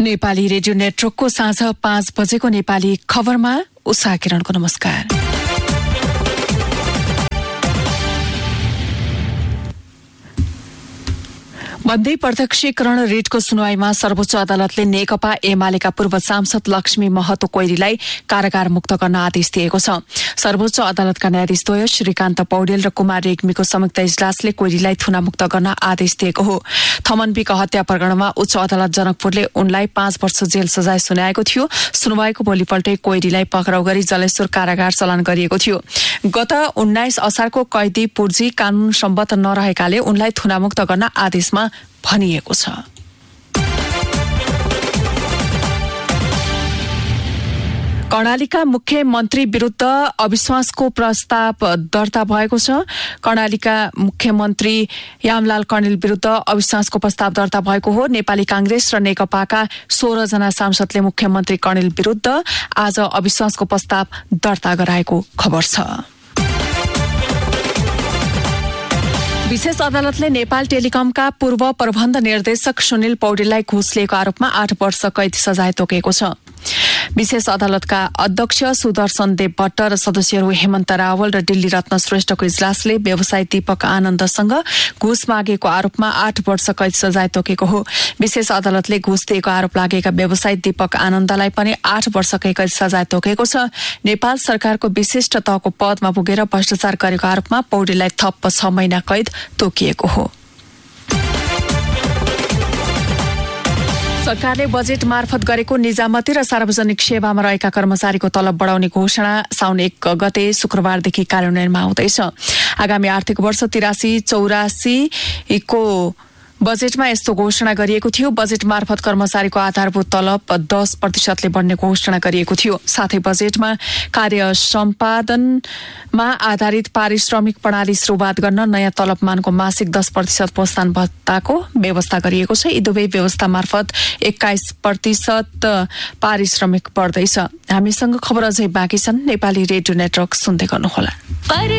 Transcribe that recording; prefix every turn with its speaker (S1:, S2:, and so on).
S1: Nepali radio नेटवर्कको साँझ 5 बजेको नेपाली खबरमा उषा किरणको नमस्कार। बन्दी प्रत्यक्षीकरण रिटको सुनवाईमा सर्वोच्च अदालतले नेकपा एमालेका पूर्व सांसद लक्ष्मी महतो कोइरीलाई कारागार मुक्त गर्न आदेश दिएको छ। सर्वोच्च अदालतका न्यायाधीशद्वय श्रीकान्त पौडेल र कुमार रेग्मीको संयुक्त इजलासले कोइरीलाई थुनामुक्त गर्न आदेश दिएको हो। थमनबीका हत्या प्रकरणमा उच्च अदालत जनकपुरले उनलाई 5 वर्ष जेल सजाय सुनाएको थियो। सुनवाईको भोलिपल्टै कोइरीलाई पक्राउ गरी जलेश्वर कारागार चलान गरिएको थियो। गत 19 असारको कैदी पूर्जी कानून सम्बद्ध नरहेकाले उनलाई थुनामुक्त गर्न आदेशमा भनिएको छ। कर्णालीका मुख्यमन्त्री विरुद्ध अविश्वासको प्रस्ताव दर्ता भएको छ। कर्णालीका मुख्यमन्त्री यामलाल कणेल विरुद्ध अविश्वासको प्रस्ताव दर्ता भएको हो। नेपाली कांग्रेस र नेकपाका 16 जना सांसदले मुख्यमन्त्री कणेल विरुद्ध आज अविश्वासको प्रस्ताव दर्ता गराएको खबर छ। विशेष अदालतले नेपाल टेलिकमका पूर्व प्रबन्ध निर्देशक सुनिल पौडेललाई घुस लिएको आरोपमा 8 वर्ष कैद सजाय तोकेको छ। विशेष अदालतका अध्यक्ष सुदर्शन देव भट्ट र सदस्यहरू हेमन्त रावल र दिल्ली रत्न श्रेष्ठको इजलासले व्यवसायी दीपक आनन्दसँग घुस मागेको आरोपमा 8 वर्ष कैद सजाय तोकेको हो। विशेष अदालतले घुस दिएको आरोप लागेका व्यवसायी दीपक आनन्दलाई पनि 8 वर्षकै कैद सजाय तोकेको छ। नेपाल सरकारको विशिष्ट तहको पदमा पुगेर भ्रष्टाचार गरेको आरोपमा पौडेललाई थप 6 महिना कैद तोकिएको हो। सरकारले बजेट मार्फत गरेको निजामती र सार्वजनिक सेवामा रहेका कर्मचारीको तलब बढाउने घोषणा साउन 1 गते शुक्रबारदेखि कार्यान्वयनमा आउँदैछ। आगामी आर्थिक वर्ष 83-84 को बजेटमा यस्तो घोषणा गरिएको थियो। बजेट मार्फत कर्मचारीको आधारभूत तलब 10% बढ्ने घोषणा गरिएको थियो। साथै बजेटमा कार्य सम्पादनमा आधारित पारिश्रमिक प्रणाली सुरुवात गर्न नयाँ तलबमानको मासिक 10% प्रोत्साहन भत्ताको व्यवस्था गरिएको छ। यी दुवै व्यवस्था मार्फत 21% पारिश्रमिक बढ्दैछ। हामीसँग खबर अझै बाँकी छन्। नेपाली रेडियो नेटवर्क सुन्दै गर्नुहोला।